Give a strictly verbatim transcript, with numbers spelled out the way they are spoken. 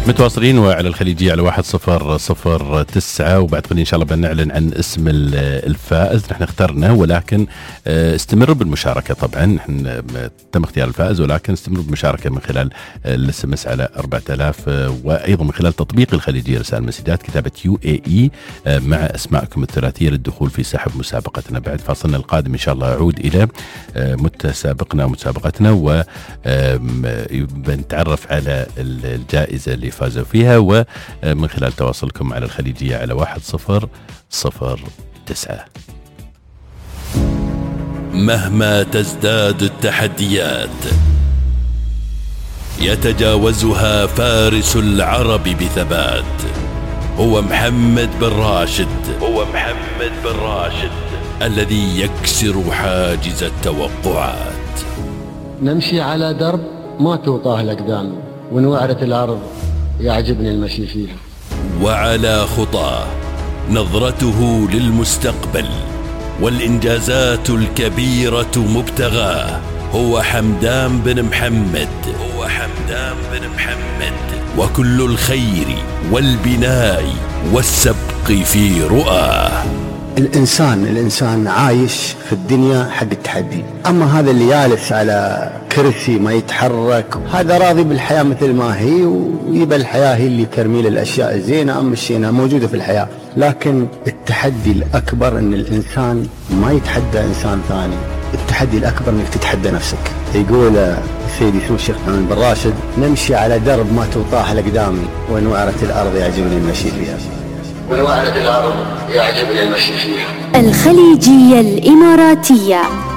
متواصلين وعلى الخليجية على واحد صفر صفر تسعة، وبعد قليل إن شاء الله بنعلن عن اسم الفائز. نحن اخترنا، ولكن استمروا بالمشاركة. طبعا نحن تم اختيار الفائز، ولكن استمروا بالمشاركة من خلال الاس ام اس على أربعة آلاف، وأيضا من خلال تطبيق الخليجية رسائل مسجات كتابة يو اي اي مع أسماءكم الثلاثية للدخول في سحب مسابقتنا. بعد فاصلنا القادم إن شاء الله أعود إلى متسابقنا ومتسابقتنا، وبنتعرف على الجائزة اللي فازوا فيها، ومن خلال تواصلكم على الخليجية على واحد صفر صفر تسعة. مهما تزداد التحديات يتجاوزها فارس العرب بثبات. هو محمد بن راشد، هو محمد بن راشد الذي يكسر حاجز التوقعات. نمشي على درب ما توطاه الأقدام، ونوعرة الأرض يعجبني المشي فيها. وعلى خطاه نظرته للمستقبل والإنجازات الكبيرة مبتغاه. هو حمدان بن محمد، هو حمدان بن محمد، وكل الخير والبناء والسبق في رؤاه. الإنسان الإنسان عايش في الدنيا حق التحدي، أما هذا اللي جالس على كرسي ما يتحرك هذا راضي بالحياة مثل ما هي، ويبى الحياة هي اللي ترمي له الأشياء الزينة أما الشينة موجودة في الحياة. لكن التحدي الأكبر أن الإنسان ما يتحدى إنسان ثاني، التحدي الأكبر أنك تتحدى نفسك. يقول سيدي سمو الشيخ محمد بن راشد: نمشي على درب ما توطاه الأقدام، ونوعرة الأرض يعجبني المشي فيها. ونوعرة الأرض يعجبني المشي فيها. الخليجية الإماراتية.